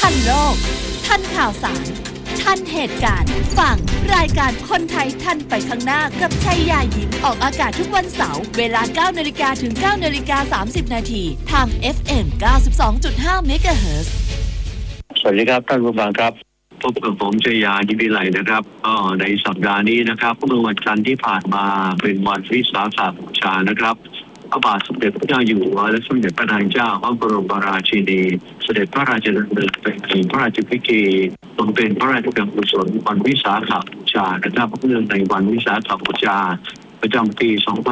ทันโลกทันข่าวสารทันเหตุการณ์ฟังรายการคนไทยทันไปข้างหน้ากับชัยยายิ้มออกอากาศทุกวันเสาร์เวลา 9:00 นถึง 9:30 นทาง FM 92.5 MHz สวัสดีครับท่านผู้ฟังครับพบกับผมชัยยายิ้มวิไลนะครับในสัปดาห์นี้นะครับเมื่อวันจันทร์ที่ผ่านมาเป็นวันวิสาขบูชานะครับพระบาทสมเด็จพระเจ้าอยู่หัวและสมเด็จพระนางเจ้าพระบรมราชินีเสด็จพระราชดำเนินไปในพระราชพิธีบำเพ็ญพระราชกุศลวันวิสาขบูชานะครับเนื่องในวันวิสาขบูชาประจำปี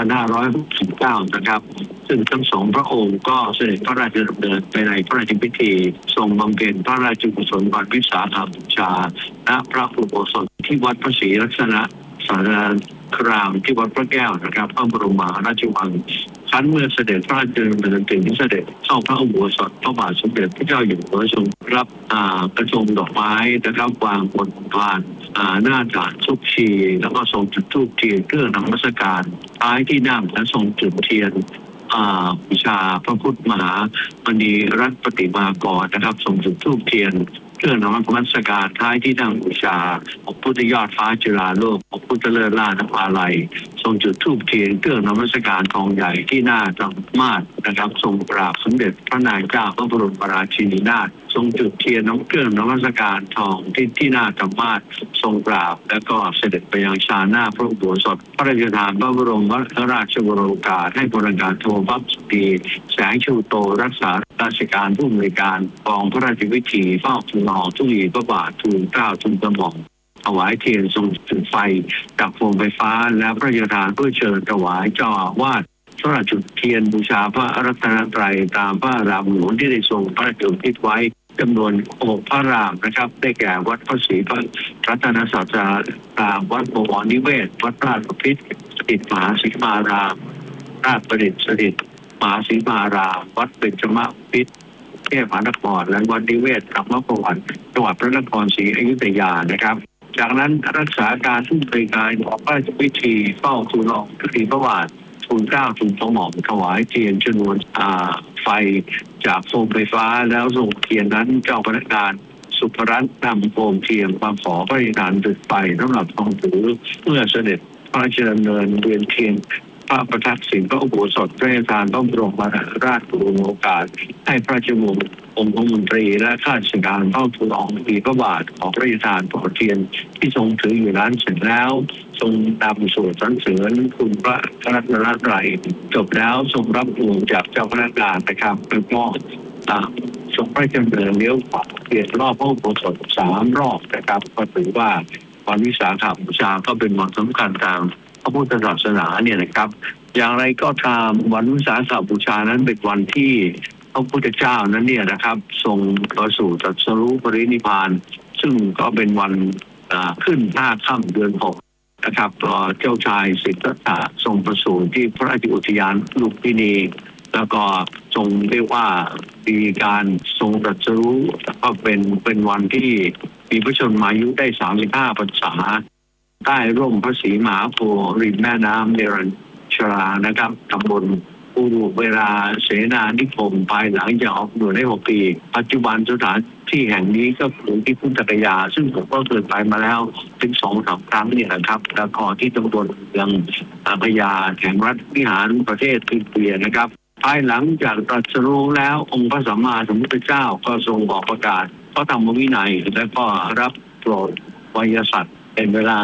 2569 นะครับซึ่งทั้งสองพระองค์ก็เสด็จพระราชดำเนินไปในพระราชพิธีทรงบำเพ็ญพระราชกุศลวันวิสาขบูชาณพระอุโบสถที่วัดพระศรีรัตนศาลารามที่วัดพระแก้วนะครับพระบรมมหาราชวังครั้นเมื่อเสด็จพระราชดำเนินถึงเสด็จเข้าพระอุโบสถพระบาทสมเด็จพระเจ้าอยู่หัวทรงรับกระทงดอกไม้นะครับวางบนพานหน้าฐานทุกชีแล้วก็ทรงจุดธูปเทียนเครื่องนมัสการท้ายที่นั่งและทรงจุดเทียนบูชาพระพุทธมหามณีรัตนปฏิมากรนะครับทรงจุดธูปเทียนเครื่องนมัสการท้ายที่นั่งบูชาพระพุทธยอดฟ้าจุฬาโลกพระพุทธเลิศล่านภาลัยทรงจุดธูปเทียนเครื่องนมัสการทองใหญ่ที่หน้าธรรมาสนะครับทรงกราบสมเด็จพระนางเจ้าพระบรมราชินีนาถทรงจุดเทียนเครื่องนมัสการทองที่หน้าธรรมาสทรงกราบแล้วก็เสด็จไปยังชาหน้าพระอุโบสถพระราชทานพระบรมราชวโรกาสให้พลอากาศโทพักดีแสงชูโตรักษาราชการผู้อำนวยการกองพระราชพิธีเฝ้าทูลละอองธุลีพระบาททูลเกล้าทูลกระหม่อมถวายเทียนทรงจุดไฟจากโคมไฟฟ้าและพระราชทานเพื่อเชิญถวายเจ้าอาวาสพระราชจุดเทียนบูชาพระรัตนตรัยตามพระอารามหลวงที่ได้ทรงพระราชอุทิศไว้จำนวน6พระรามนะครับได้แก่วัดพระศรีรัตนศาสดารามวัดบวรนิเวศวัดราชบพิตรสถิตมหาสีมารามราชประดิษฐ์สถิตมหาสีมารามวัดเบญจมพิตรเทพมหานครและวัดนิเวศธรรมประวัติจังหวัดพระนครศรีอยุธยานะครับจากนั้นรักษาการผู้บริการของพระราชพิธีเฝ้าทูลละอองธุลีพระบาททูลเกล้าทูลกระหม่อมถวายเทียนจำนวนไฟจากโคมไฟฟ้าแล้วส่งเทียนนั้นเจ้าพนักงานสุภรัตน์นำโคมเทียนมาขอพระราชทานจุดไฟสำหรับทรงถือเมื่อเสด็จพระราชดำเนินเวียนเทียนพระประทักษิณพระอุโบสถพระราชทานพระบรมราชโอกาสให้พระราชวงศ์องคมนตรีและข้าราชการเฝ้าทูลละอองธุลีพระบาทของพระราชทานปลอดเทียนที่ทรงถืออยู่นั้นเสร็จแล้วทรงนำสวดสรรเสริญคุณพระรัตนตรัยจบแล้วทรงรับรวงจากเจ้าพนักงานนะครับแล้วก็ทรงพระราชดำเนินเลี้ยวขวาเปลี่ยนรอบพระอุโบสถ3 รอบนะครับก็ถือว่าวันวิสาขบูชาก็เป็นวันสำคัญทางพระพุทธศาสนาเนี่ยนะครับอย่างไรก็ตามวันวิสาขบูชานั้นเป็นวันที่พระพุทธเจ้านั้นเนี่ยนะครับทรงประสูติตรัสรู้ปรินิพพานซึ่งก็เป็นวันขึ้น5 ค่ำเดือน 6นะครับเจ้าชายสิทธัตถะทรงประสูติที่พระราชอุทยานลุมพินีแล้วก็ทรงเรียกว่ามีการทรงตรัสรู้ก็เป็นวันที่มีพระชนมายุได้35 พรรษาใต้ร่มพระศรีมหาโพธิ์ริมแม่น้ำเนรัญชรานะครับตำบลอุรุเวลาเสนานิคมภายหลังจากออกหน่วยได้6 ปีปัจจุบันสถานที่แห่งนี้ก็คือที่พุทธคยาซึ่งผมก็เคยไปมาแล้วถึง 2-3 ครั้งนี่แหละครับแล้วก็ที่ตำบลเมืองพญาแห่งรัฐวิหารประเทศอินเดียนะครับภายหลังจากตรัสรู้แล้วองค์พระสัมมาสัมพุทธเจ้าก็ทรงบอกประกาศพระธรรมวินัยและก็รับโปรดไวยสัตว์เป็นเวลา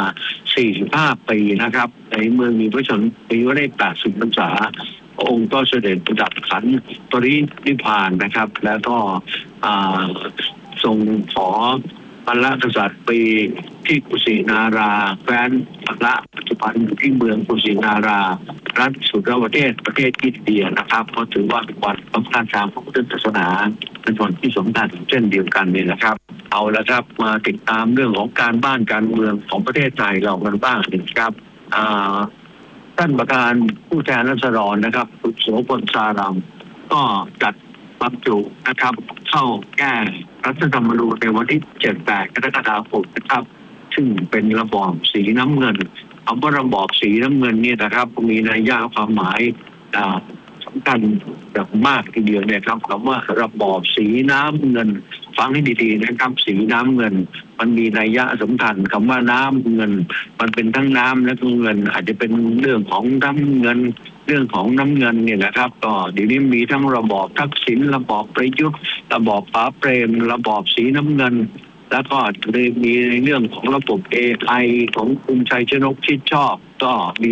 45 ปีนะครับในเมืองมีพระชนมายุได้80 พรรษาองค์ก็เสด็จประดับขันปรินิพพานนะครับแล้วก็ทรงขอพระกษัตริย์ปีที่กุสินาราแคว้นพระปัจจุบันที่เมืองกุสินารารัฐสุรประเทศอินเดียนะครับเพราะถือว่าเป็นวันสำคัญทางพระพุทธศาสนาเป็นวันที่สำคัญเช่นเดียวกันนี่นะครับเอาละครับมาติดตามเรื่องของการบ้านการเมืองของประเทศไทยเรากันบ้างนะครับท่านประธานผู้แทนราษฎรนะครับคุณโสพลสารัมก็จัดบรรจุนะครับเข้าแก้รัฐธรรมนูญในวันที่ 7-8 กรกฎาคมนะครับซึ่งเป็นระบอบสีน้ำเงินคำว่าระบอบสีน้ำเงินเนี่ยนะครับมีนัยยะความหมายสำคัญอย่างมากทีเดียวเนี่ยครับคำว่าระบอบสีน้ำเงินฟังให้ดีๆนะครับสีน้ำเงินมันมีนัยยะสำคัญคำว่าน้ำเงินมันเป็นทั้งน้ำและก็เงินอาจจะเป็นเรื่องของน้ำเงินเรื่องของน้ำเงินเนี่ยนะครับก็เดี๋ยวนี้มีทั้งระบอบทักษิณระบอบประยุทธ์ระบอบป๋าเปรมระบอบสีน้ำเงินแล้วก็มีในเรื่องของระบบ AI ของคุณชัยชนกชิดชอบก็มี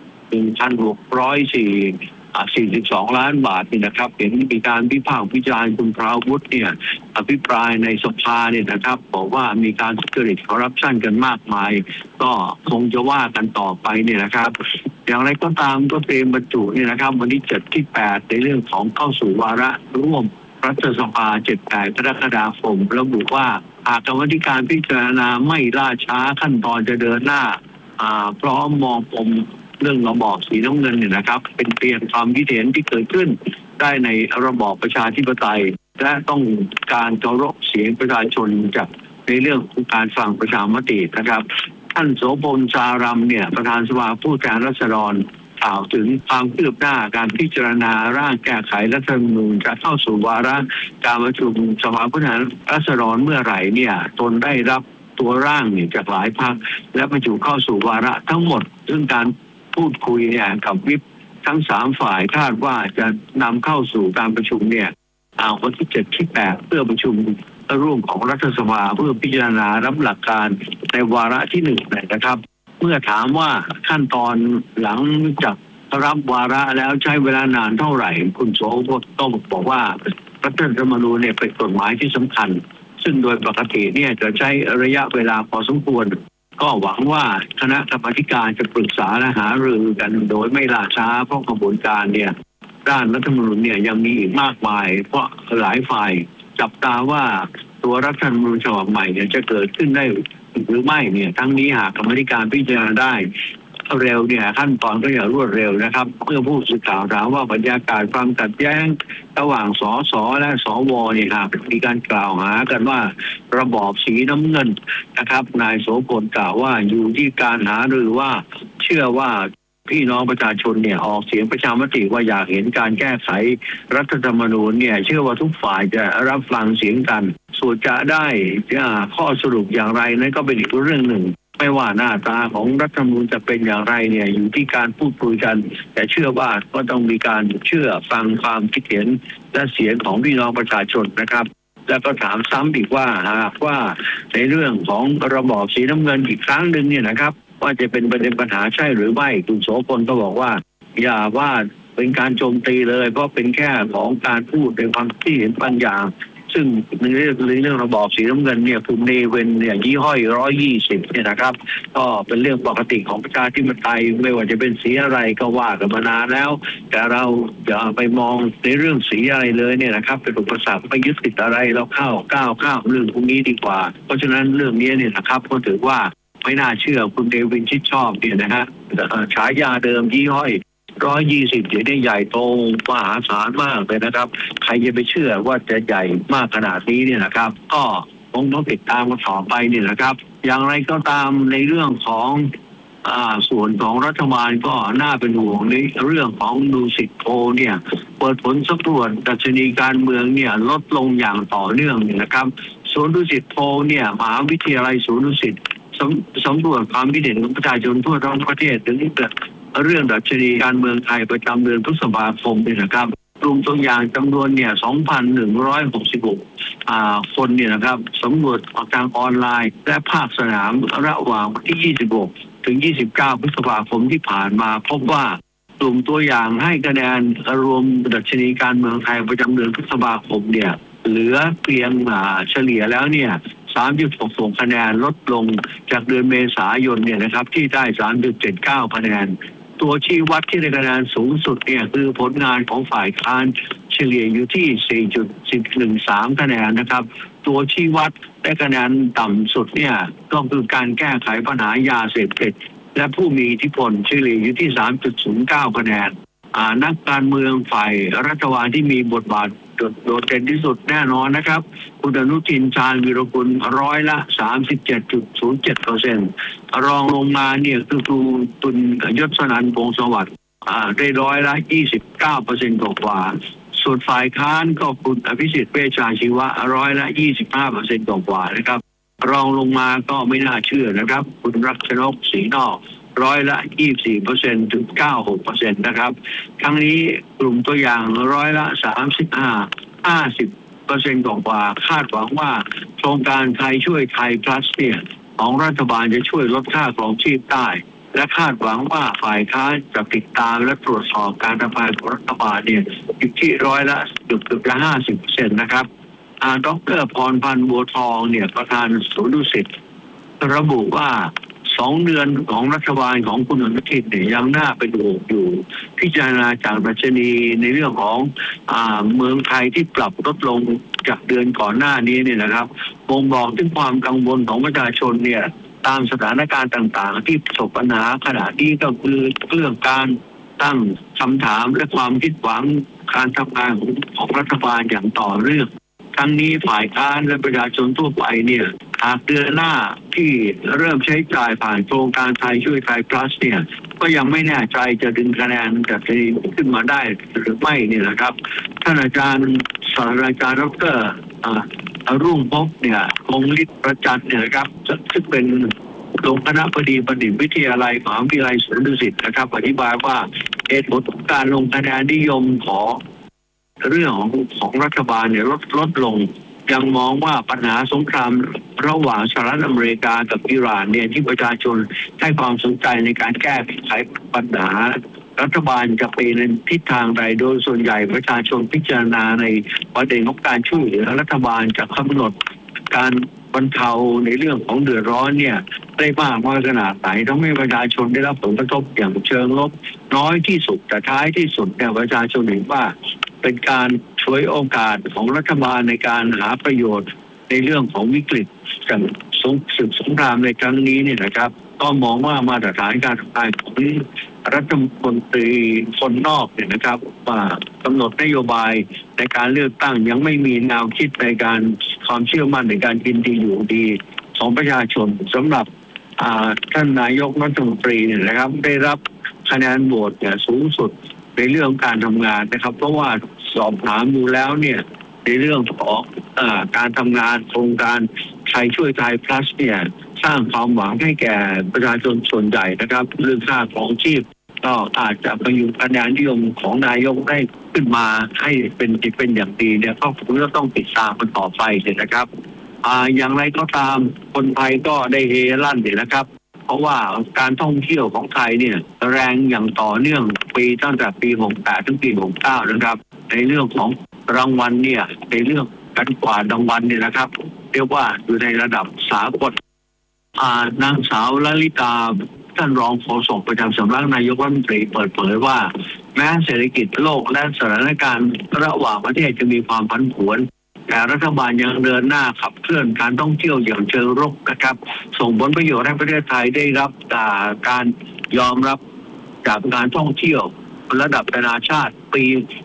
1,642 ล้านบาทนี่นะครับเห็นมีการวิพากษ์วิจารณ์คุณพราวุฒิเนี่ยอภิปรายในสภาเนี่ยนะครับบอกว่ามีการทุจริตคอร์รัปชันกันมากมายก็คงจะว่ากันต่อไปเนี่ยนะครับอย่างไรก็ตามก็เตรียมบรรจุเนี่ยนะครับวันที่7ที่8ในเรื่องของเข้าสู่วาระร่วมรัฐสภา7-8 กรกฎาคมระบุว่าหากกรรมาธิการพิจารณาไม่ล่าช้าขั้นตอนจะเดินหน้าพร้อมมองปมเรื่องระบอบสีน้ำเงินเนี่ยนะครับเป็นเพียงความคิดเห็นที่เกิดขึ้นได้ในระบอบประชาธิปไตยและต้องการเคารพเสียงประชาชนจากในเรื่องของการฟังประชามตินะครับท่านโสพลสารัมเนี่ยประธานสภาผู้แทนราษฎรกล่าวถึงความคืบหน้าการพิจารณาร่างแก้ไขรัฐธรรมนูญจะเข้าสู่วาระการประชุมสภาผู้แทนราษฎรเมื่อไหร่เนี่ยตนได้รับตัวร่างเนี่ยจากหลายพรรคและบรรจุเข้าสู่วาระทั้งหมดซึ่งการพูดคุยเนี่ยกับวิปทั้ง3ฝ่ายคาดว่าจะนำเข้าสู่การประชุมเนี่ยวันที่7ที่8เพื่อประชุมร่วมของรัฐสภาเพื่อพิจารณารับหลักการในวาระที่1นะครับเมื่อถามว่าขั้นตอนหลังจากรับวาระแล้วใช้เวลานานเท่าไหร่คุณโสพลต้องบอกว่ารัฐธรรมนูญเนี่ยเป็นกฎหมายที่สำคัญซึ่งโดยปกติเนี่ยจะใช้ระยะเวลาพอสมควรก็หวังว่าคณะกรรมาธิการจะปรึกษาและหารือกันโดยไม่ล่าช้าเพราะกระบวนการเนี่ยด้านรัฐธรรมนูญเนี่ยยังมีอีกมากมายเพราะหลายฝ่ายจับตาว่าตัวรัฐธรรมนูญฉบับใหม่เนี่ยจะเกิดขึ้นได้หรือไม่เนี่ยทั้งนี้หากกรรมาธิการพิจารณาได้เร็วเนี่ยขั้นตอนก็อย่ารวดเร็วนะครับเมื่อผู้สื่อข่าวถามว่าบรรยากาศความขัดแย้งระหว่างสสและสวเนี่ยครับมีการกล่าวหากันว่าระบอบสีน้ำเงินนะครับนายโสพลกล่าวว่าอยู่ที่การหารือว่าเชื่อว่าพี่น้องประชาชนเนี่ยออกเสียงประชามติว่าอยากเห็นการแก้ไขรัฐธรรมนูญเนี่ยเชื่อว่าทุกฝ่ายจะรับฟังเสียงกันส่วนจะได้ข้อสรุปอย่างไรนั้นก็เป็นอีกเรื่องหนึ่งไม่ว่าหน้าตาของรัฐธรรมนูญจะเป็นอย่างไรเนี่ยอยู่ที่การพูดคุยกันแต่เชื่อว่าก็ต้องมีการเชื่อฟังความคิดเห็นและเสียงของพี่น้องประชาชนนะครับแล้วก็ถามซ้ำอีกว่าหากว่าในเรื่องของระบอบสีน้ำเงินอีกครั้งหนึ่งเนี่ยนะครับว่าจะเป็นประเด็นปัญหาใช่หรือไม่คุณโสพลก็บอกว่าอย่าว่าเป็นการโจมตีเลยเพราะเป็นแค่ของการพูดในความคิดเห็นบางอย่างซึ่งในเรื่องระบอบสีน้ำเงินเนี่ยกลุ่มเนเวนเนี่ยยี่ห้อย120เนี่ยนะครับก็เป็นเรื่องปกติของประชาธิปไตยไม่ว่าจะเป็นสีอะไรก็ว่ากันมานานแล้วแต่เราอย่าไปมองในเรื่องสีอะไรเลยเนี่ยนะครับเป็นอุปสรรคไม่ยึดติดอะไรเราก้าวเรื่องพวกนี้ดีกว่าเพราะฉะนั้นเรื่องนี้เนี่ยนะครับก็ถือว่าไม่น่าเชื่อคุณเดวินชิดชอบเนี่ยนะฮะฉายาเดิมยี่ห้อย120เดี๋ยวนี้ใหญ่โตมหาศาลมากเลยนะครับใครจะไปเชื่อว่าจะใหญ่มากขนาดนี้เนี่ยนะครับก็คงต้องติดตามกันต่อไปเนี่ยนะครับอย่างไรก็ตามในเรื่องของส่วนของรัฐบาลก็น่าเป็นห่วงในเรื่องของดูสิตโพลเนี่ยเปิดผลสำรวจดัชนีการเมืองเนี่ยลดลงอย่างต่อเนื่องนะครับศูนย์ดูสิตโพลเนี่ยมหาวิทยาลัยศูนย์ดุสิตสำรวจความคิดเห็นของประชาชนทั่วทั้งประเทศถึงเรื่องดัชนีการเมืองไทยประจำเดือนพฤษภาคมเนี่ยนะครับกลุ่มตัวอย่างจำนวนเนี่ย 2,166 คนเนี่ยนะครับสำรวจทางออนไลน์และภาคสนามระหว่างวันที่26ถึง29พฤษภาคมที่ผ่านมาพบว่ากลุ่มตัวอย่างให้คะแนนรวมดัชนีการเมืองไทยประจำเดือนพฤษภาคมเนี่ยเหลือเพียงเฉลี่ยแล้วเนี่ย3.62 คะแนนลดลงจากเดือนเมษายนเนี่ยนะครับที่ได้ 3.79 คะแนนตัวชี้วัดที่ได้คะแนนสูงสุดเนี่ยคือผลงานของฝ่ายค้านเฉลี่ยอยู่ที่ 4.13 คะแนนนะครับตัวชี้วัดได้คะแนนต่ำสุดเนี่ยก็คือการแก้ไขปัญหายาเสพติดและผู้มีอิทธิพลเฉลี่ยอยู่ที่ 3.09 คะแนนนักการเมืองฝ่ายรัฐบาลที่มีบทบาทโดดเด่นที่สุดแน่นอนนะครับคุณอนุทินชาญวีรกุล37.07%รองลงมาเนี่ยคือคุณตุลยศนันท์วงศ์สวัสดิ์ได้29%กว่าสส่วนฝ่ายค้านก็คุณอภิสิทธิ์เวชชาชีวะ25%กว่านะครับรองลงมาก็ไม่น่าเชื่อนะครับคุณรัชนกศรีนอก24%ถึง 96% นะครับทั้งนี้กลุ่มตัวอย่าง50% กว่าคาดหวังว่าโครงการไทยช่วยไทย plus เนี่ยของรัฐบาลจะช่วยลดค่าครองชีพได้และคาดหวังว่าฝ่ายค้านจะติดตามและตรวจสอบการทำงานของรัฐบาลเนี่ยอยู่ที่เกือบจะ 50% นะครับดร.พรพันธ์บัวทองเนี่ยประธานศูนย์ดุสิตระบุว่า2 เดือนของรัฐบาลของคุณอนุทินเนี่ยยังน่าเป็นห่วงอยู่พิจารณาจากดัชนีในเรื่องของเมืองไทยที่ปรับลดลงจากเดือนก่อนหน้านี้เนี่ยนะครับบ่งบอกถึงความกังวลของประชาชนเนี่ยตามสถานการณ์ต่างๆที่ประสบปัญหาขณะนี้ก็คือเรื่องการตั้งคำถามและความคิดหวังการทำงานของรัฐบาลอย่างต่อเนื่องทั้งนี้ฝ่ายค้านและประชาชนทั่วไปเนี่ยหากเดือนหน้าที่เริ่มใช้จ่ายผ่านโครงการไทยช่วยไทย plus เนี่ยก็ยังไม่แน่ใจจะดึงคะแนนจากนี้ขึ้นมาได้หรือไม่เนี่ยนะครับท่านอาจารย์ศาสตราจารย์ดร.รุ่งพบเนี่ยคงฤทธิ์ประจันเนี่ยนะครับซึ่งเป็นรองคณบดีบัณฑิตวิทยาลัยมหาวิทยาลัยสวนดุสิตนะครับอธิบายว่าเหตุผลของการลงคะแนนนิยมของเรื่องของรัฐบาลเนี่ยลดลงยังมองว่าปัญหาสงครามระหว่างสหรัฐอเมริกากับอิหร่านเนี่ยที่ประชาชนให้ความสนใจในการแก้ไขปัญหารัฐบาลจะไปในทิศทางใดโดยส่วนใหญ่ประชาชนพิจารณาในประเด็นของการช่วยเหลือรัฐบาลจะกำหนดการบรรเทาในเรื่องของเดือดร้อนเนี่ยได้มากน้อยขนาดไหนทำให้ประชาชนได้รับผลกระทบอย่างเชิงลบน้อยที่สุดแต่ท้ายที่สุดเนี่ยประชาชนเห็นว่าเป็นการช่วยโอกาสของรัฐบาลในการหาประโยชน์ในเรื่องของวิกฤตจากสงครามในครั้งนี้เนี่ยนะครับก็มองว่ามาตรฐานการทำงานของรัฐมนตรีคนนอกเนี่ยนะครับว่ากำหนดนโยบายในการเลือกตั้งยังไม่มีแนวคิดในการความเชื่อมั่นในการกินดีอยู่ดีของประชาชนสำหรับท่านนายกรัฐมนตรีเนี่ยนะครับได้รับคะแนนโหวตเนี่ยสูงสุดในเรื่องการทำงานนะครับเพราะว่าสอบถามดูแล้วเนี่ยในเรื่องของการทำงานโครงการไทยช่วยไทย plus เนี่ยสร้างความหวังให้แก่ประชาชนส่วนใหญ่นะครับเรื่องค่าครองชีพก็อาจจะพยุงคะแนนนิยมของนายกได้ขึ้นมาให้เป็นอย่างดีเนี่ยก็คงจะต้องติดตามกันต่อไปเลยนะครับอย่างไรก็ตามคนไทยก็ได้เฮลั่นเลยนะครับเพราะว่าการท่องเที่ยวของไทยเนี่ยแรงอย่างต่อเนื่องตั้งแต่ปี 68 ถึงปี 69 นะครับในเรื่องของรางวัลเนี่ยในเรื่องการกวาดรางวัลเนี่ยนะครับเรียกว่าอยู่ในระดับสากลนางสาวลลิตาท่านรองโฆษกประจำสำนักนายกรัฐมนตรีเปิดเผยว่าแม้เศรษฐกิจโลกและสถานการณ์ระหว่างประเทศจะมีความผันผวนแต่รัฐบาลยังเดินหน้าขับเคลื่อนการท่องเที่ยวอย่างเชิงรุกนะครับส่งผลประโยชน์ให้ประเทศไทยได้รับการยอมรับจากการท่องเที่ยวระดับนานาชาติปี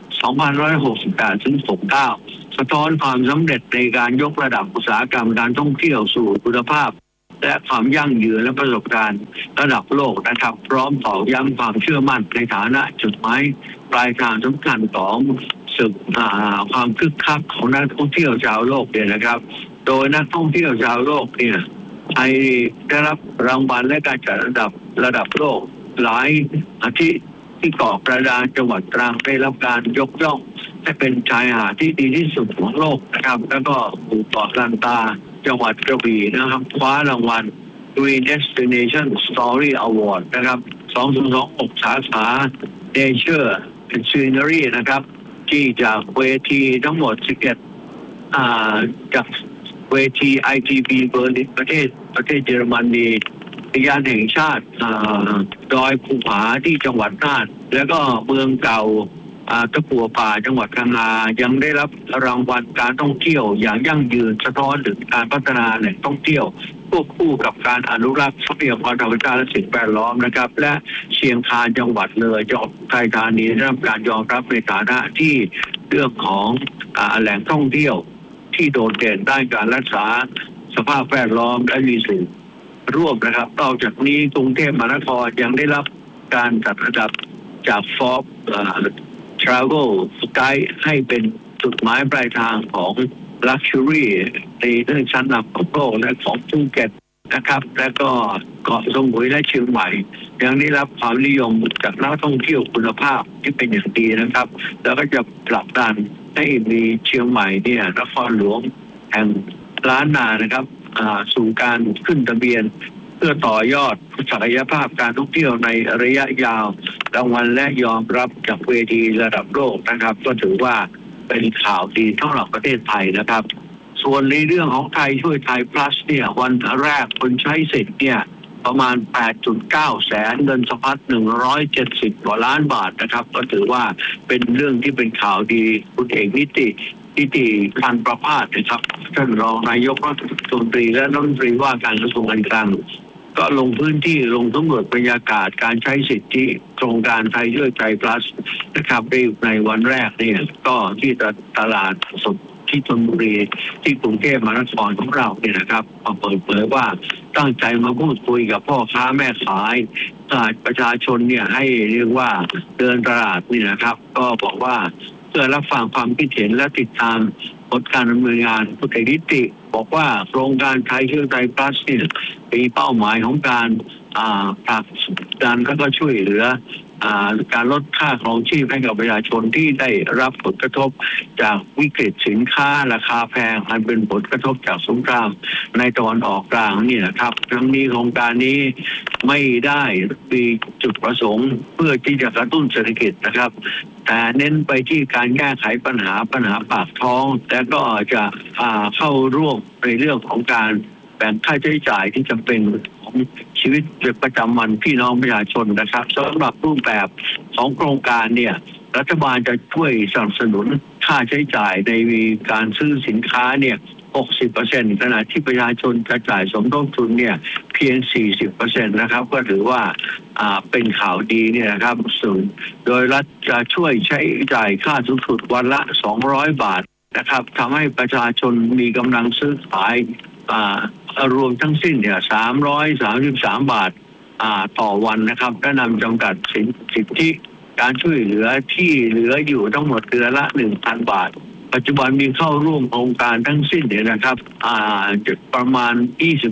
2568 ถึง 69 สะท้อนความสำเร็จในการยกระดับอุตสาหกรรมการท่องเที่ยวสู่คุณภาพและความยั่งยืนและประสบการณ์ระดับโลกนะครับพร้อมตอกย้ำความเชื่อมั่นในฐานะจุดหมายปลายทางสำคัญของความคึกคักของนักท่องเที่ยวชาวโลกเนี่ยนะครับโดยนักท่องเที่ยวชาวโลกเนี่ยไทยได้รับรางวัลและการจัดระดับโลกหลายอาทิตย์ที่เกาะกระดานจังหวัดตรังได้รับการยกย่องให้เป็นชายหาดที่ดีที่สุดของโลกนะครับแล้วก็หมู่เกาะลันตาจังหวัดกระบี่นะครับคว้ารางวัล Green Destination Story Award นะครับ 2026 สาขา Nature and Scenery นะครับที่จากเวทีทั้งหมด 11จากเวที ITB เบอร์ลินประเทศเยอรมนีอุทยานแห่งชาติดอยภูผาที่จังหวัดน่านแล้วก็เมืองเก่าตะกั่วป่าจังหวัดพังงายังได้รับรางวัลการท่องเที่ยวอย่างยั่งยืนสะท้อนถึงการพัฒนาแหล่งท่องเที่ยวควบคู่กับการอนุรักษ์ทรัพยากรธรรมชาติและสิ่งแวดล้อมนะครับและเชียงคานจังหวัดเลยจังหวัดไทยธานีได้รับการยอมรับในฐานะที่เรื่องของแหล่งท่องเที่ยวที่โดดเด่นด้านการรักษาสภาพแวดล้อมและมีสิ่งร่วมนะครับนอกจากนี้กรุงเทพมหานครยังได้รับการจัดระดับจากฟอร์บ Travel Sky ให้เป็นจุดหมายปลายทางของ Luxury ในเรื่องชั้นนำของโลกและของภูเก็ตนะครับและก็เกาะสมุยและเชียงใหม่ยังได้รับความนิยมจากนักท่องเที่ยวคุณภาพที่เป็นอย่างดีนะครับแล้วก็จะผลักดันให้มีเชียงใหม่เนี่ยนครหลวงแห่งล้านนานะครับสู่การขึ้นทะเบียนเพื่อต่อยอดศักยภาพการท่องเที่ยวในระยะยาวรางวัลและยอมรับจากเวทีระดับโลกนะครับก็ถือว่าเป็นข่าวดีสำหรับประเทศไทยนะครับส่วนในเรื่องของไทยช่วยไทย plus เนี่ยวันแรกคนใช้สิทธิ์เนี่ยประมาณ 8.9 แสนเงินสะพัด170 กว่าล้านบาทนะครับก็ถือว่าเป็นเรื่องที่เป็นข่าวดีคุณเอกนิติพันธ์ประภาสนะครับท่านรองนายกรัฐมนตรีและรัฐมนตรีว่าการกระทรวงการคลังก็ลงพื้นที่ลงสำรวจบรรยากาศการใช้สิทธิโครงการไทยช่วยไทย plus นะครับในวันแรกเนี่ยก็ที่ตลาดสดที่ชลบุรีที่กรุงเทพมหานครของเราเนี่ยนะครับเปิดเผยว่าตั้งใจมาพูดคุยกับพ่อค้าแม่ขายประชาชนเนี่ยให้เรียกว่าเดินตลาดนี่นะครับก็บอกว่าเพื่อรับฟังความคิดเห็นและติดตามผลการดำเนินงานผู้นิติบอกว่าโครงการไทยช่วยไทย plus เนี่ยมีเป้าหมายของการผลักดันแล้วก็ช่วยเหลือการลดค่าครองชีพให้กับประชาชนที่ได้รับผลกระทบจากวิกฤตสินค้าราคาแพงอันเป็นผลกระทบจากสงครามในตะวันออกกลางนี่นะครับทั้งนี้โครงการนี้ไม่ได้มีจุดประสงค์เพื่อที่จะกระตุ้นเศรษฐกิจนะครับแต่เน้นไปที่การแก้ไขปัญหาปากท้องและก็จะเข้าร่วมในเรื่องของการแบ่งค่าใช้จ่ายที่จำเป็นของชีวิตประจำวันพี่น้องประชาชนนะครับสำหรับรูปแบบของโครงการเนี่ยรัฐบาลจะช่วยสนับสนุนค่าใช้จ่ายในการซื้อสินค้าเนี่ย 60% ขณะที่ประชาชนจะจ่ายสมทบทุนเนี่ยเพียง 40% นะครับก็ถือว่าเป็นข่าวดีเนี่ยนะครับส่วนโดยรัฐจะช่วยใช้จ่ายค่าสูงสุดวันละ200 บาทนะครับทำให้ประชาชนมีกำลังซื้อขายรวมทั้งสิ้นเนี่ย333 บาทต่อวันนะครับและนำจำกัดสิทธิการช่วยเหลือที่เหลืออยู่ทั้งหมดเดือนละ 1,000 บาทปัจจุบันมีเข้าร่วมโครงการทั้งสิ้นเนี่ยนะครับประมาณ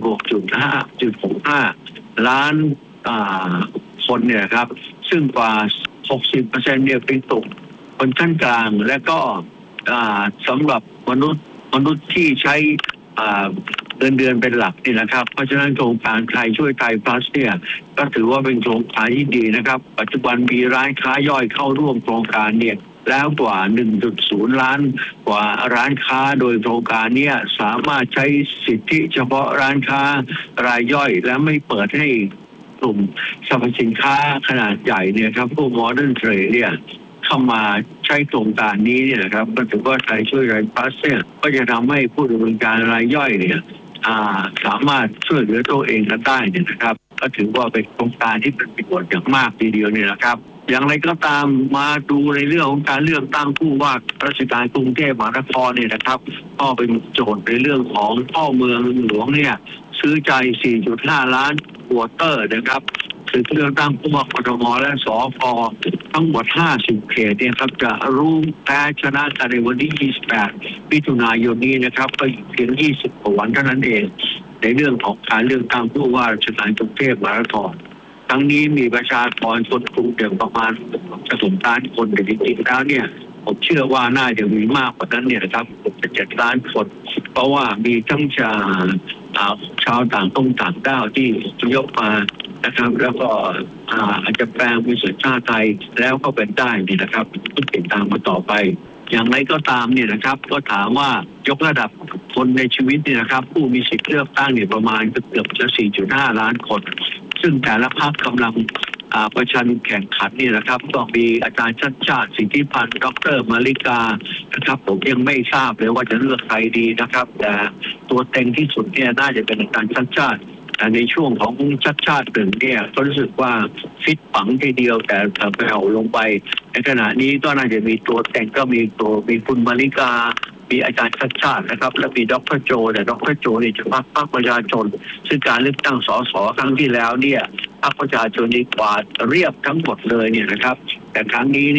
26.65 ล้านคนเนี่ยครับซึ่งกว่า 60% เนี่ยเป็นตกคนชั้นกลางและก็สำหรับมนุษย์ที่ใช้เดือนเป็นหลักนี่นะครับเพราะฉะนั้นโครงการไทยช่วยไทย plus เนี่ยก็ถือว่าเป็นโครงการที่ดีนะครับปัจจุบันมีร้านค้าย่อยเข้าร่วมโครงการเนี่ยแล้วกว่า 1.0 ล้านกว่าร้านค้าโดยโครงการนี้สามารถใช้สิทธิเฉพาะร้านค้ารายย่อยและไม่เปิดให้กลุ่มสรรพสินค้าขนาดใหญ่เนี่ยครับพวก Modern Trade เนี่ยเข้ามาใช้โครงการนี้เนี่ยนะครับก็ถือว่าไทยช่วยไทย plus เนี่ยก็จะทำให้ผู้ดำเนินการรายย่อยเนี่ยสามารถช่วยเหลือตัวเองกันได้เนี่ยนะครับก็ถือว่าเป็นโครงการที่เป็นประโยชน์อย่างมากทีเดียวเนี่ยนะครับอย่างไรก็ตามมาดูในเรื่องของการเลือกตั้งผู้ว่าราชการกรุงเทพมหานครเนี่ยนะครับก็เป็นโจทย์ในเรื่องของพ่อเมืองหลวงเนี่ยซื้อใจ 4.5 ล้านโหวตเตอร์นะครับคือเลือกตั้งผู้ว่ากทมและสภ.ทั้งหมด50 เขตเนี่ยครับจะรู้แพ้ชนะกันในวันที่28 มิถุนายนนี้นะครับก็เพียง20 กว่าวันเท่านั้นเองในเรื่องของการเลือกตั้งผู้ว่าราชการกรุงเทพมหานครทั้งนี้มีประชากรคนกรุงเทพประมาณ6 ล้านคนแต่จริงๆแล้วเนี่ยผมเชื่อว่าน่าจะมีมากกว่านั้นเนี่ยนะครับ7 ล้านคนเพราะว่ามีทั้งชาวต่างด้าวที่ยกมานะครับแล้วก็อาจจะแปลงเป็นสัญชาติไทยแล้วก็เป็นได้นี่นะครับต้องติดตามมาต่อไปอย่างไรก็ตามเนี่ยนะครับก็ถามว่ายกระดับคนในชีวิตเนี่ยนะครับผู้มีสิทธิเลือกตั้งเนี่ยประมาณเกือบจะ 4.5 ล้านคนซึ่งแต่ละพรรคกำลังประชันแข่งขันนี่นะครับต้องมีอาจารย์ชัดชาติสิทธิพันธ์ดร.มาริกานะครับผมยังไม่ทราบเลยว่าจะเลือกใครดีนะครับแต่ตัวเต็งที่สุดเนี่ยน่าจะเป็นอาจารย์ชัดชาติในช่วงของชัดชาติหนึ่งเนี่ยก็รู้สึกว่าฟิตปังทีเดียวแต่แผ่วลงไปในขณะนี้ก็น่าจะมีตัวแต่งก็มีคุณมาริกามีอาจารย์ชัดชาตินะครับและมีดร.โจแต่ดร.โจนี่จะพรรคประชาชนซึ่งการเลือกตั้งสสครั้งที่แล้วเนี่ยพรรคประชาชนนี่กวาดเรียบทั้งหมดเลยเนี่ยนะครับแต่ครั้งนี้เนี่ย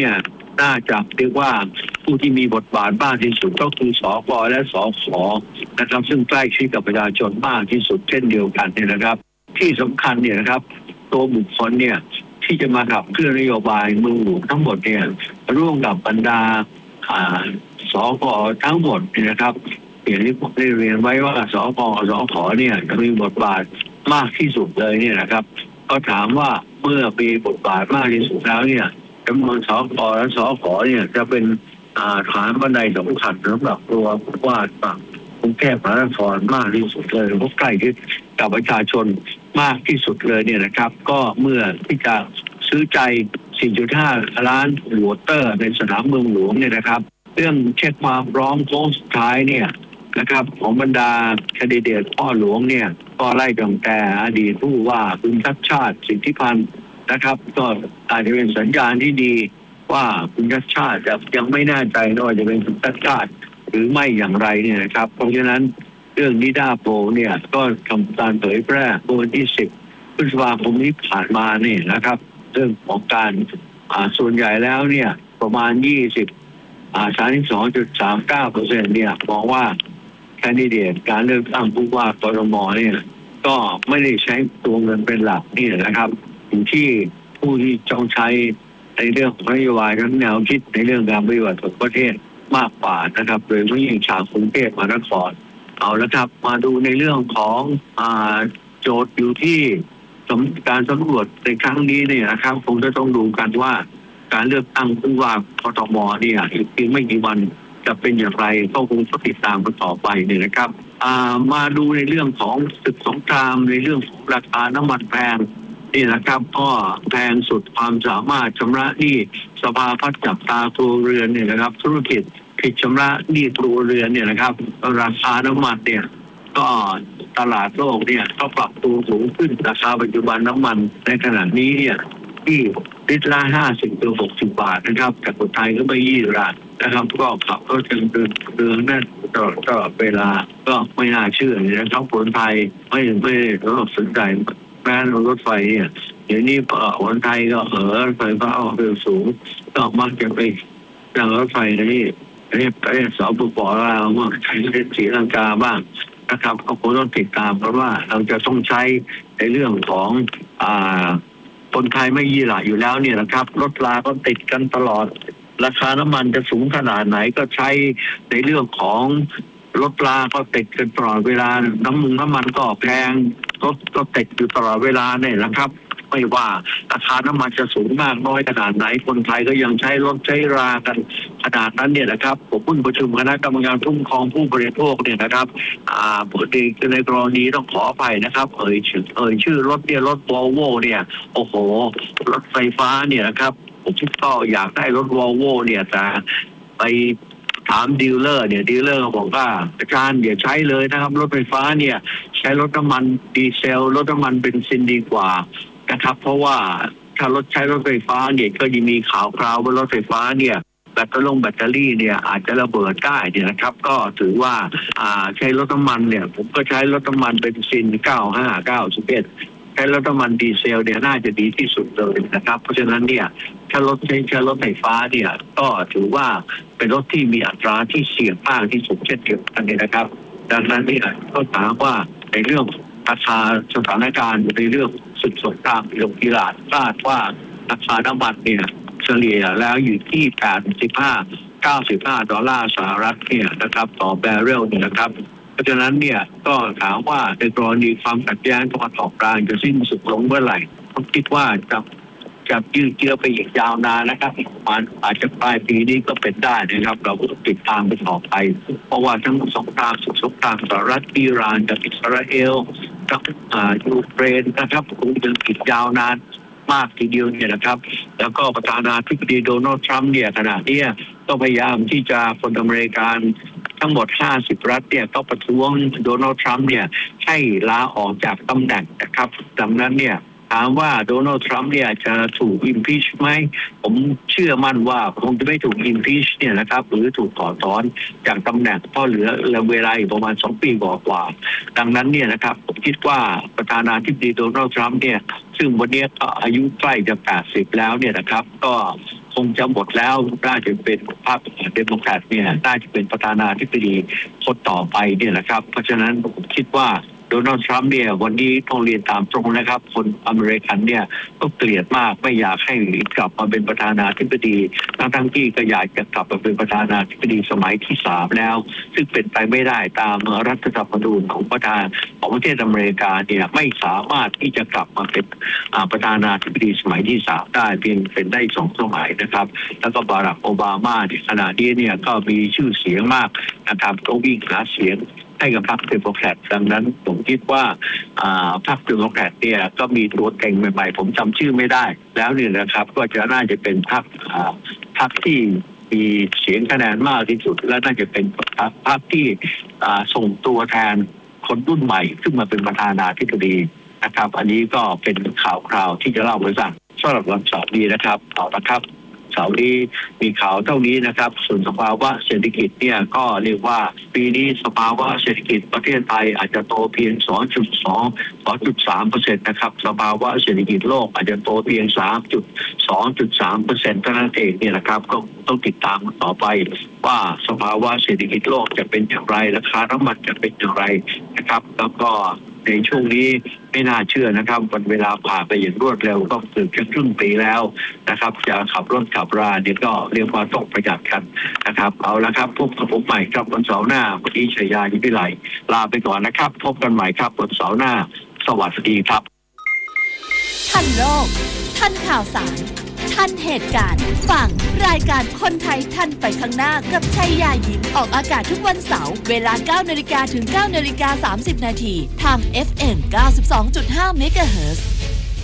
น่าจะเรียกว่าผู้ที่มีบทบาทมากที่สุดก็คือสกและสขนะครับซึ่งใกล้ชิดกับประชาชนมากที่สุดเช่นเดียวกันเนี่ยนะครับที่สำคัญเนี่ยนะครับตัวบุคคลเนี่ยที่จะมาขับเคลื่อนนโยบายเมืองหลวงทั้งหมดเนี่ยร่วมกับบรรดาสกทั้งหมดนะครับอย่างที่ผมได้เรียนไว้ว่าสกสขเนี่ยจะมีบทบาทมากที่สุดเลยเนี่ยนะครับก็ถามว่าเมื่อมีบทบาทมากที่สุดแล้วเนี่ยจำนวนสกและสขเนี่ยจะเป็นฐานบันไดสำคัญสำหรับตัวผู้ว่าฝั่งกรุงเทพมหานครมากที่สุดเลยเพราะใกล้ชิดกับประชาชนมากที่สุดเลยเนี่ยนะครับก็เมื่อที่จะซื้อใจ 4.5 ล้านโหวตเตอร์ในสนามเมืองหลวงเนี่ยนะครับเรื่องเช็คความพร้อมโค้งสุดท้ายเนี่ยนะครับของบรรดาแคนดิเดตพ่อหลวงเนี่ยก็ไล่ตั้งแต่อดีตผู้ว่าคุณชัดชาติสิทธิพันธ์นะครับก็อาจจะเป็นสัญญาณที่ดีว่าคุณชัดชาติจะยังไม่แน่ใจว่าจะเป็นคุณชัดชาติหรือไม่อย่างไรเนี่ยนะครับเพราะฉะนั้นเรื่องนิดาโพเนี่ยก็ทำการเผยแพร่เมื่อวันที่ 10 พฤษภาคมนี้ผ่านมาเนี่ยนะครับเรื่องของการส่วนใหญ่แล้วเนี่ยประมาณ 32.39% เนี่ยมองว่าแคนดิเดตการเลือกตั้งผู้ว่ากทมเนี่ยก็ไม่ได้ใช้ตัวเงินเป็นหลักนี่นะครับอยู่ที่ผู้ที่ต้องใช้ในเรื่องของนโยบายทั้งแนวคิดในเรื่องการปฏิวัติประเทศมากกว่านะครับโดยเฉพาะยิ่งชาวกรุงเทพมหานครเอาละครับมาดูในเรื่องของโจทย์อยู่ที่การสำรวจในครั้งนี้เนี่ยนะครับคงจะต้องดูกันว่าการเลือกตั้งผู้ว่ากทมเนี่ยอีกเพียงไม่กี่วันจะเป็นอย่างไรก็คงต้องติดตามกันต่อไปเนี่ยนะครับมาดูในเรื่องของศึกสงครามในเรื่องของราคาน้ำมันแพงนี่นะครับก็แพงสุดความสามารถชำระหนี้สภาพัฒน์จับตาครัวเรือนเนี่ยนะครับธุรกิจผิดชำระหนี้ครัวเรือนเนี่ยนะครับราคาน้ำมันเนี่ยก็ตลาดโลกเนี่ยก็ปรับตัวสูงขึ้นราคาปัจจุบันน้ำมันในขณะนี้เนี่ยที่ลิตรละ50-60 บาทนะครับจากคนไทยก็ไม่20 บาทนะครับก็ขับรถกันเดินนั่นตลอดเวลาก็ไม่น่าเชื่อเลยนะครับคนไทยไม่สนใจแม้รถไฟเนี่ยเดี๋ยวนี้คนไทยก็ไฟฟ้าออกเร็วสูงก็มักจะไปนั่งรถไฟนี่ประเทศสปป.ลาวมั่งใช้ประเทศศรีลังกาบ้างนะครับก็คงต้องติดตามเพราะว่าเราจะต้องใช้ในเรื่องของคนไทยไม่ยี่หร่าอยู่แล้วเนี่ยนะครับรถราก็ติดกันตลอดราคาน้ำมันจะสูงขนาดไหนก็ใช้ในเรื่องของรถราก็ติดกันตลอดเวลาน้ำมันก็แพงรถก็ติดอยู่ตลอดเวลาเนี่ยนะครับไม่ว่าราคาน้ำมันจะสูงมากน้อยขนาดไหนคนไทยก็ยังใช้รถใช้รากันขนาดนั้นเนี่ยนะครับผมเพิ่งประชุมคณะกรรมการคุ้มครองผู้บริโภคเนี่ยนะครับปกติในกรณีต้องขออภัยนะครับเอ่ยชื่อรถเนี่ยรถวอลโว่เนี่ยโอ้โหรถไฟฟ้าเนี่ยนะครับผมก็อยากได้รถวอลโว่เนี่ยแต่ไปถามดีลเลอร์เนี่ยดีลเลอร์บอกว่าอาจารย์อย่าใช้เลยนะครับรถไฟฟ้าเนี่ยใช้รถน้ำมันดีเซลรถน้ำมันเบนซินดีกว่านะครับเพราะว่าถ้ารถใช้รถไฟฟ้าเนี่ยก็จะมีข่าวคราวว่ารถไฟฟ้าเนี่ยแบตเตอรี่เนี่ยอาจจะระเบิดได้เนี่ยนะครับก็ถือว่าใช้รถน้ำมันเนี่ยผมก็ใช้รถน้ำมันเบนซิน95 91ใช้รถน้ำมันดีเซลเนี่ยน่าจะดีที่สุดเลยนะครับเพราะฉะนั้นเนี่ยถ้ารถใช้รถไฟฟ้าเนี่ยก็ถือว่าเป็นรถที่มีอัตราที่เสี่ยงมากที่สุดเช่นเดียวกันเนี่ยนะครับดังนั้นเนี่ยก็ถามว่าในเรื่องราคาสถานการณ์ในเรื่องสุดสงครามอิหร่านคาดว่าราคาน้ำมันเนี่ยเฉลี่ยแล้วอยู่ที่$95 สหรัฐเนี่ยนะครับต่อแบเรลเนี่ยนะครับเพราะฉะนั้นเนี่ยก็ถามว่าในกรณีความขัดแย้งตะวันออกกลางจะสิ้นสุดลงเมื่อไหร่ผมคิดว่าจะยืดเยื้อไปอีกยาวนานนะครับอีกประมาณอาจจะปลายปีนี้ก็เป็นได้นะครับเราก็ต้องติดตามไปต่อไปเพราะว่าทั้งสงครามสหรัฐอิหร่านกับอิสราเอลกับยูเครนนะครับคงจะติดยาวนานมากทีเดียวเนี่ยนะครับแล้วก็ประธานาธิบดีโดนัลด์ทรัมป์เนี่ยขณะนี้ก็พยายามที่จะคนอเมริกันทั้งหมด50 รัฐเนี่ยก็ประท้วงโดนัลด์ทรัมป์เนี่ยให้ลาออกจากตำแหน่งนะครับดังนั้นเนี่ยถามว่าโดนัลด์ทรัมป์เนี่ยจะถูกอิมพีชไหมผมเชื่อมั่นว่าคงจะไม่ถูกอิมพีชเนี่ยนะครับหรือถูกถอดถอนจากตำแหน่งเพราะเหลือเวลาอีกประมาณ2 ปีกว่าดังนั้นเนี่ยนะครับผมคิดว่าประธานาธิบดีโดนัลด์ทรัมป์เนี่ยซึ่งวันนี้ก็อายุใกล้จะ80แล้วเนี่ยนะครับก็คงจะหมดแล้วน่าจะเป็นพรรคเดโมแครตเนี่ยน่าจะเป็นประธานาธิบดีคนต่อไปเนี่ยนะครับเพราะฉะนั้นผมคิดว่าโดนัลด์ทรัมป์เนี่ยวันนี้ต้องเรียนตามตรงนะครับคนอเมริกันเนี่ยก็เกลียดมากไม่อยากให้กลับมาเป็นประธานาธิบดีทั้งที่ก็อยากจะกลับมาเป็นประธานาธิบดีสมัยที่3แล้วซึ่งเป็นไปไม่ได้ตามรัฐธรรมนูญของประเทศอเมริกาเนี่ยไม่สามารถที่จะกลับมาเป็นประธานาธิบดีสมัยที่3ได้เพียงเป็นได้2 สมัยนะครับแล้วก็บารักโอบามาในขณะนี้เนี่ยก็มีชื่อเสียงมากนะครับก็วิ่งหาเสียงให้กับพรรคเดโมแครตดังนั้นผมคิดว่าพรรคเดโมแครตเนี่ยก็มีตัวเก่งใหม่ๆผมจำชื่อไม่ได้แล้วเนี่ยนะครับก็จะน่าจะเป็นพรรคที่มีเสียงคะแนนมากที่สุดและน่าจะเป็นพรรคที่ส่งตัวแทนคนรุ่นใหม่ขึ้นมาเป็นประธานาธิบดีนะครับอันนี้ก็เป็นข่าวคราวที่จะเล่าให้ฟังสำหรับวันเสาร์นี้นะครับต่อนะครับเสาร์นี้มีข่าวเท่านี้นะครับส่วนสภาวะเศรษฐกิจเนี่ยก็เรียกว่าปีนี้สภาวะเศรษฐกิจประเทศไทยอาจจะโตเพียง 2.3% นะครับสภาวะเศรษฐกิจโลกอาจจะโตเพียง 3.3% เท่านั้นเองเนี่ยนะครับก็ต้องติดตามต่อไปว่าสภาวะเศรษฐกิจโลกจะเป็นอย่างไรราคาน้ำมันจะเป็นอย่างไรนะครับแล้วก็ในช่วงนี้ไม่น่าเชื่อนะครับวันเวลาผ่านไปอย่างรวดเร็วก็เกือบจะครึ่งปีแล้วนะครับจะขับรถขับราเนี่ยก็เรียกว่าต้องประหยัดกันนะครับเอาละครับพบกับผมใหม่ครับวันเสาร์หน้าวันนี้ชัยยายิมพิไลลาไปก่อนนะครับพบกันใหม่ครับวันเสาร์หน้าสวัสดีครับทันโลกทันข่าวสารทันเหตุการณ์ฟังรายการคนไทยทันไปข้างหน้ากับชัยยายิ้มออกอากาศทุกวันเสาร์เวลา 9:00 น. ถึง 9:30 น. ทาง FM 92.5 เมกะเฮิรตซ์